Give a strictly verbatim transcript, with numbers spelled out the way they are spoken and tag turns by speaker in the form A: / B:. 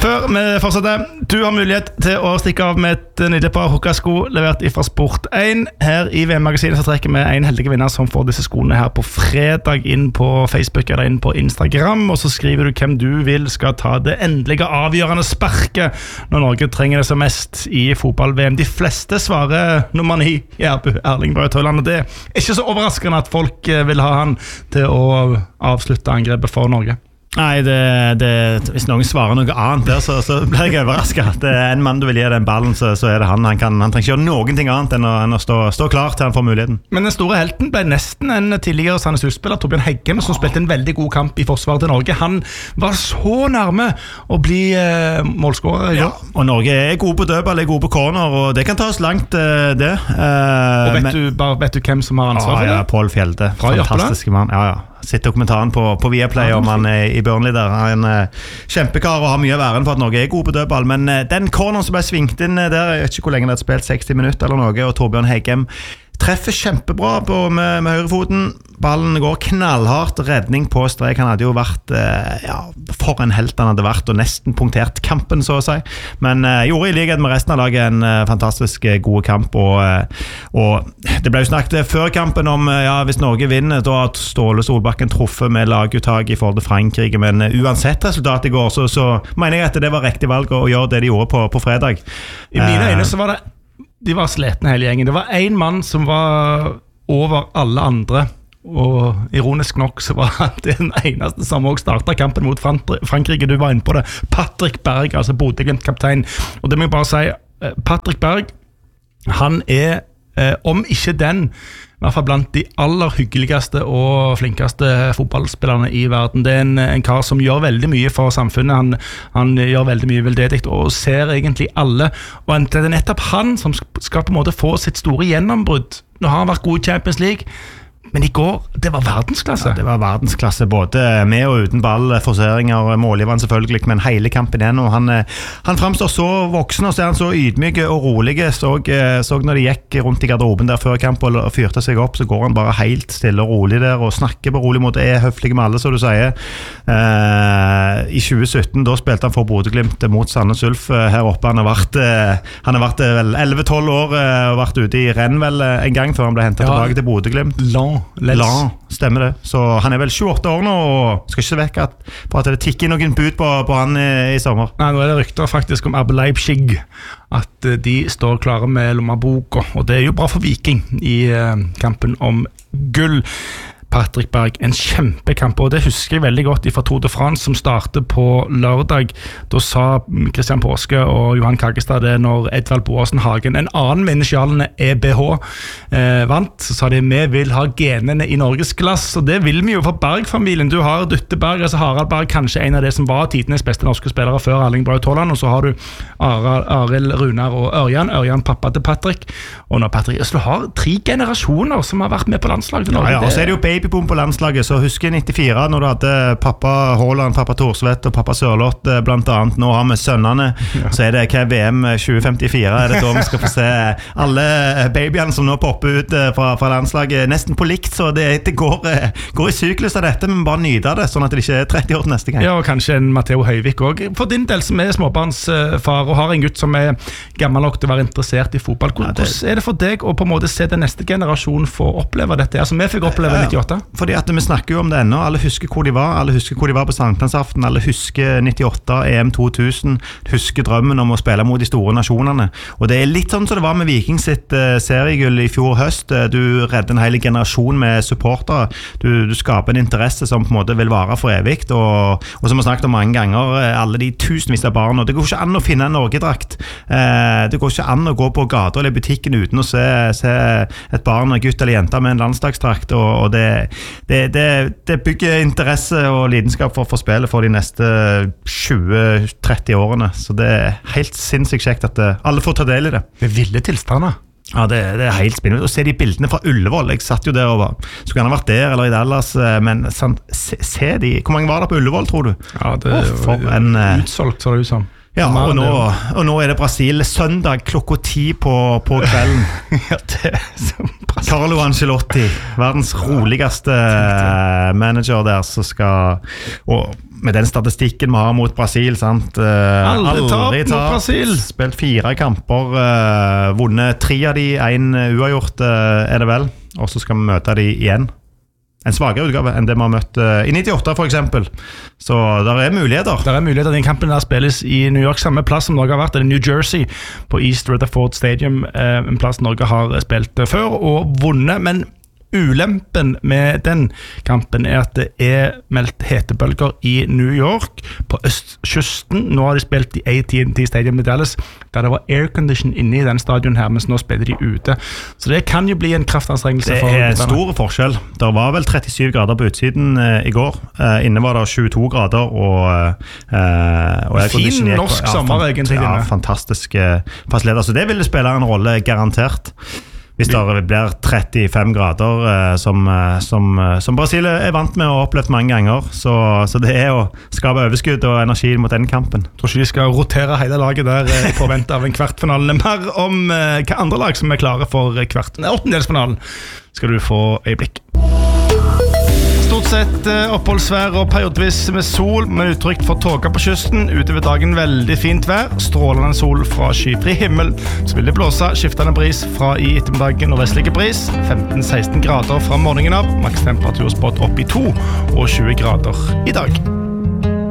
A: Før vi fortsetter, du har mulighet til å stikke av med et nydelig par hokkasko levert fra Sport én. Her i V M-magasinet så trekker vi en heldig vinner som får disse skoene her på fredag inn på Facebook eller inn på Instagram, og så skriver du hvem du vil skal ta det endelige avgjørende sparket når Norge trenger det som mest i fotball-V M. De fleste svarer nummer ni, Erling Braut Haaland, og det er ikke så overraskende at folk vil ha han til å avslutte angrepet for Norge.
B: Nei, det, det, hvis noen svarer noe annet der, så, så blir jeg overrasket. At det er en mann du vil gi den ballen, så, så er det han. Han, kan, han trenger ikke gjøre noen ting annet enn å, enn å stå, stå klar til han får muligheten.
A: Men den store helten ble nesten en tidligere Sandnes Ulf-spiller, Torbjørn Heggem, som spilte en veldig god kamp i forsvaret til Norge. Han var så nærme å bli eh, målskårer.
B: Ja, og Norge er gode på dødball, er gode på corner, og det kan ta oss langt, eh, det. Eh,
A: og vet,
B: men,
A: du, bare, vet du hvem som har ansvar for det?
B: Ja, Pål Fjelde. Fantastiske mann. Ja, ja. Sitter dokumentaren på, på Viaplay om han er i Burnley der. Han er en uh, kjempekar og har mye av æren for at Norge er god på dødball. Men uh, den corneren som ble svingt inn uh, der, jeg vet ikke hvor lenge det har spilt, seksti minutter eller noe, og Torbjørn Heggem treffer kjempebra på, med, med høyrefoten. Ballen går knallhardt, redning på strek. Han hadde jo vært eh, ja, for en helt han hadde vært, og nesten punktert kampen, så å si. Men eh, gjorde i likhet med resten av laget en eh, fantastisk eh, god kamp. Og, eh, og det ble jo snakket før kampen om eh, ja, hvis Norge vinner, da har Ståle Solbakken truffet med laguttak i forhold til Frankrike. Men eh, uansett resultat i går, så, så mener jeg at det var riktig valg å, å gjøre det de gjorde på, på fredag.
A: I mine øyne så var det de var sletne hele gjengen. Det var en mann som var over alle andre, og ironisk nok så var han den eneste som også startet kampen mot Frankrike. Du var inne på det. Patrick Berg, altså Bodø-Glimt-kaptein. Og det må jeg bare si, Patrick Berg, han er, eh, om ikke den, i hvert fall blant de aller hyggeligste og flinkeste fotballspillerne i verden. Det er en, en kar som gjør veldig mye for samfunnet. Han, han gjør veldig mye veldedig og ser egentlig alle. Og det er nettopp han som skal på en måte få sitt store gjennombrudd. Nå har han vært god i Champions League, men i går, det var verdensklasse.
B: Ja, det var verdensklasse, både med og uten ball, forseringer, målgiveren selvfølgelig, men hele kampen igjen, og han, han fremstår så voksen, og så er han så ydmyk og rolig. Så, så når de gikk rundt i garderoben der før kamp og fyrte seg opp, så går han bare helt stille og rolig der, og snakker på rolig måte, er høflig med alle, så du sier. Eh, I tjue sytten, da spilte han for Bodø-Glimt mot Sandnes Ulf her oppe. Han har vært, han har vært vel elleve tolv år, og vært ute i renn vel en gang før han ble hentet ja, tilbake til Bodø-Glimt.
A: Lang
B: Lan, stemmer det. Så han er vel tjueåtte år nå, og skal ikke se vekk at, på at det tikker noen bud på, på han i, i sommer.
A: Nei, nå er det rykter faktisk om R B Leipzig, at de står klare med lommeboka, og det er jo bra for Viking i uh, kampen om gull. Patrick Berg, en kjempekamp, og det husker jeg veldig godt fra Tour de France som startet på lørdag. Da sa Christian Påske og Johan Kaggestad det når Edvald Boasen Hagen, en annen med initialene E B H, eh, vant. Så sa de, vi vil ha genene i Norges glass, og det vil vi jo for Berg-familien. Du har Dutte Berg, altså Harald Berg, kanskje en av det som var tidenes beste norske spillere før Erling Braut Haaland, og så har du Arild, Runar og Ørjan, Ørjan pappa til Patrick, og nå Patrick, så du har tre generasjoner som har vært med på landslaget til Norge.
B: Ja, ja, og så er det jo babyboom på landslaget, så husker jeg nittifire når du hadde pappa Haaland, pappa Thorsvedt og pappa Sørloth blant annet. Nå har vi sønnene, ja. Så er det hva V M tjue femtifire, er det da vi skal få se alle babyene som nå popper ut fra, fra landslaget, nesten på likt, så det, det går, går i syklus av dette, men bare nyter det, sånn at det ikke er tretti år til neste gang.
A: Ja, og kanskje en Matteo Høyvik også. For din del som er småbarnsfar og har en gutt som er gammel nok til å være interessert i fotball, hvordan ja, det... er det for deg å på en måte se den neste generasjon få oppleve dette? Altså, vi fikk oppleve nittiåtte.
B: Fordi at vi snakker jo om det ennå. Alle husker hvor de var. Alle husker hvor de var på Sankthansaften. Alle husker nittiåtte, E M to tusen. Husker drømmen om å spille mot de store nasjonene. Og det er litt sånn som det var med Viking sitt uh, seriegull i fjor høst. Du redder en hel generasjon med supportere. Du, du skaper en interesse som på en måte vil vare for evigt. Og, og som vi har snakket om mange ganger, alle de tusenvis av barn. Og det går ikke an å finne en Norgedrakt. Uh, det går ikke an å gå på gata eller butikken uten å se, se et barn, en gutt eller jente med en landslagsdrakt. Og, og det Det, det, det bygger interesse og lidenskap for, for spillet for de neste tjue til tretti årene, så det er helt sinnssykt kjekt at alle får ta del i det.
A: Det er ville tilstander.
B: Ja, det, det er helt spennende. Og se de bildene fra Ullevål, jeg satt jo der og var, så kan han ha vært der eller i Dallas, men sant, se, se de, hvor mange var det på Ullevål, tror du?
A: Ja, det er oh,
B: for en,
A: utsolgt, så det ut som.
B: Ja, og nå, og nå er det Brasil søndag klokka ti på, på kvelden.
A: Ja, det er som Brasil.
B: Carlo Ancelotti, verdens roligste manager der, som skal... Og med den statistikken vi har mot Brasil, sant?
A: Aldri tap mot Brasil.
B: Spilt fire kamper, uh, vunnet tre av de, en uavgjort uh, er det vel. Og så skal vi møte de igjen. En svagere utgave enn det vi har møtt uh, i nittiåtte for eksempel. Så der er muligheter.
A: Der er muligheter. Den kampen der spilles i New York, samme plass som Norge har vært, eller New Jersey, på East Rutherford Stadium, uh, en plass Norge har spilt før og vunnet, men ulempen med den kampen er at det er meldt hetebølger i New York på østkysten. Nå har de spilt i A T and T Stadium i Dallas, der det var aircondition inne i den stadion her, mens nå spiller de ute. Så det kan jo bli en kraftanstrengelse.
B: Det er en stor forskjell. Det var vel trettisju grader på utsiden eh, i går. Eh, inne var det tjueto grader, og, eh, og
A: fin norsk ja, sommer egentlig.
B: Ja, fantastiske fasiliteter. Så det vil spille en rolle garantert. Hvis det blir trettifem grader eh, som, som, som Brasil er vant med og opplevd mange ganger, så, så det er å skape overskudd og energi mot den kampen.
A: Jeg tror ikke de skal rotere hele laget der eh, på vent av en kvartfinale. Mer om eh, hva andre lag som er klare for kvart, nei, åttendelsfinalen skal du få øyeblikk. Stort sett eh, oppholdsvær og periodvis med sol, med uttrykk for tåke på kysten. Utover dagen veldig fint vær, strålende sol fra skyfri himmel. Så vil det blåse skiftende bris fra i ettermiddagen og vestlige bris. femten til seksten grader fra morgenen av, maks temperaturspådd opp i to og tjue grader i dag.